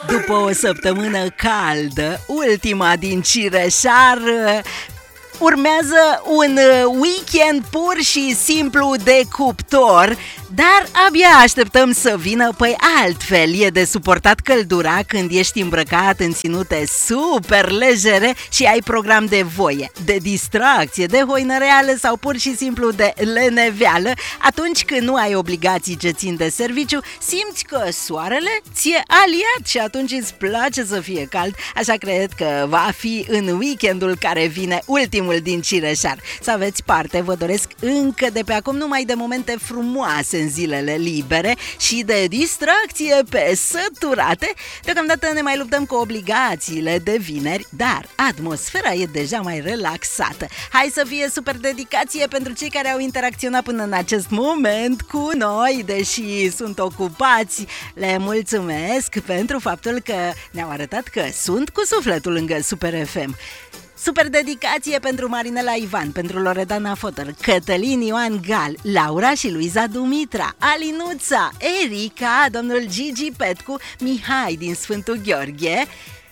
După o săptămână caldă, ultima din Cireșar, urmează un weekend pur și simplu de cuptor, dar abia așteptăm să vină, păi altfel e de suportat căldura când ești îmbrăcat în ținute super legere și ai program de voie, de distracție, de hoinăreală sau pur și simplu de leneveală. Atunci când nu ai obligații ce țin de serviciu, simți că soarele ți-e aliat și atunci îți place să fie cald, așa cred că va fi în weekendul care vine, ultimul din Cireșar. Să aveți parte, vă doresc încă de pe acum numai de momente frumoase în zilele libere și de distracție pe săturate. Deocamdată ne mai luptăm cu obligațiile de vineri, dar atmosfera e deja mai relaxată. Hai să fie super dedicație pentru cei care au interacționat până în acest moment cu noi, deși sunt ocupați. Le mulțumesc pentru faptul că ne-au arătat că sunt cu sufletul lângă Super FM. Super dedicație pentru Marinela Ivan, pentru Loredana Fotăr, Cătălin Ioan Gal, Laura și Luiza Dumitra, Alinuța, Erica, domnul Gigi Petcu, Mihai din Sfântul Gheorghe,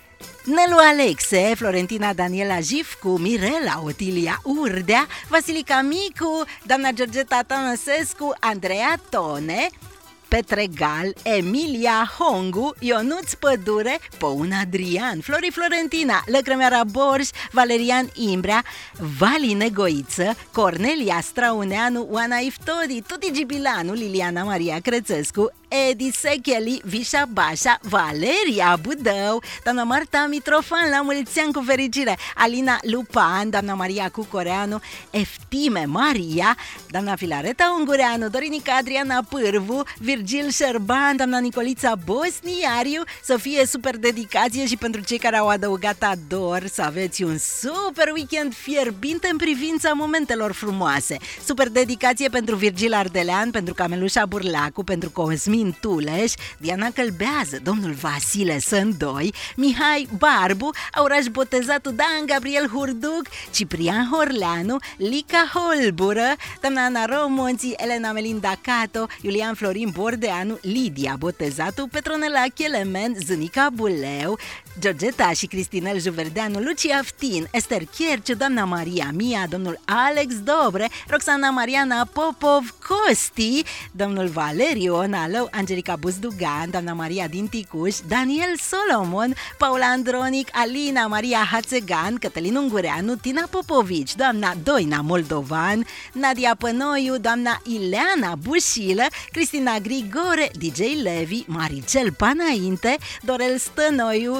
Nelu Alexe, Florentina Daniela Jifcu, Mirela Otilia Urdea, Vasilica Micu, doamna Georgeta Tănăsescu, Andreea Tone, Petre Gal, Emilia Hongu, Ionuț Pădure, Păun Adrian, Flori Florentina, Lăcrămeara Borș, Valerian Imbrea, Vali Negoiță, Cornelia Strauneanu, Oana Iftodi, Tuti Gibilanu, Liliana Maria Crețescu, Edi Secheli, Vișa Bașa, Valeria Budău, doamna Marta Mitrofan, la mulți ani cu fericire, Alina Lupan, doamna Maria Cucoreanu, Eftime Maria, doamna Filareta Ungureanu, Dorinica Adriana Pârvu, Virgil Șerban, doamna Nicolița Bosniariu, să fie super dedicație și pentru cei care au adăugat ador, să aveți un super weekend fierbinte în privința momentelor frumoase. Super dedicație pentru Virgil Ardelean, pentru Camelușa Burlacu, pentru Cosmin Tuleș, Diana Călbează, domnul Vasile Sândoi, Mihai Barbu, Auraș Botezatu, Dan Gabriel Hurduc, Ciprian Horleanu, Lica Holbură, doamna Ana Romonții, Elena Melinda Cato, Iulian Florin Bordeanu, Lidia Botezatu, Petronela Chelemen, Zânica Buleu, Georgeta și Cristinel Juverdeanu, Lucia Ftin, Ester Cherciu, doamna Maria Mia, domnul Alex Dobre, Roxana Mariana Popov, Costi, domnul Valeriu Onalău, Angelica Buzdugan, doamna Maria din Ticuș, Daniel Solomon, Paula Andronic, Alina Maria Hațegan, Cătălin Ungureanu, Tina Popovici, doamna Doina Moldovan, Nadia Pănoiu, doamna Ileana Bușilă, Cristina Grigore, DJ Levi, Maricel Panainte, Dorel Stănoiu,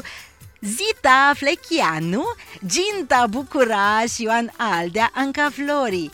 Zita Flechianu, Ginta Bucuraș, Ioan Aldea, Anca Flori,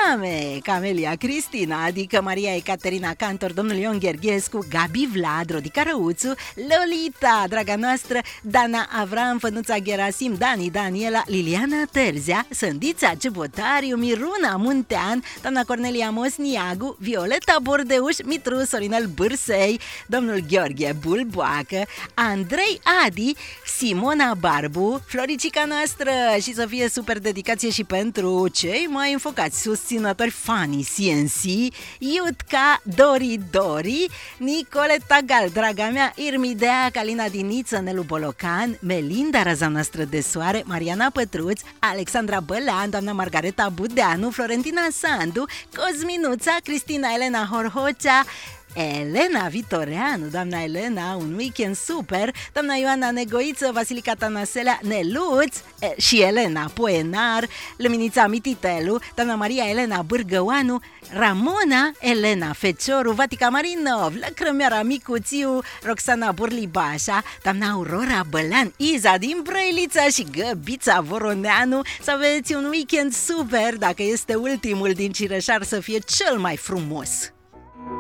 Camelia Cristina, adică Maria Ecaterina Cantor, domnul Ion Gherghescu, Gabi Vlad, Rodica Răuțu, Lolita, draga noastră, Dana Avram, Fănuța Gerasim, Dani Daniela, Liliana Terzea, Sândița Cebotariu, Miruna Muntean, doamna Cornelia Mosniagu, Violeta Bordeuș, Mitru Sorinel Bârsei, domnul Gheorghe Bulboacă, Andrei Adi, Simona Barbu, Floricica noastră, și să fie super dedicație și pentru cei mai înfocați susținători fanii CNC, Iutca, Dori, Nicoleta Gal, draga mea, Irmidea, Calina Diniță, Nelu Bolocan, Melinda, raza noastră de soare, Mariana Pătruț, Alexandra Bălan, doamna Margareta Budeanu, Florentina Sandu, Cosminuța, Cristina Elena Horhocea, Elena Vitoreanu, doamna Elena, un weekend super, doamna Ioana Negoiță, Vasilica Tanaselea, Neluț și Elena Poenar, Luminița Mititelu, doamna Maria Elena Bârgăoanu, Ramona Elena Fecioru, Vatica Marinov, Lăcrămeara Micuțiu, Roxana Burlibașa, doamna Aurora Bălan, Iza din Brăilița și Găbița Voroneanu. Să aveți un weekend super, dacă este ultimul din Cireșar, să fie cel mai frumos.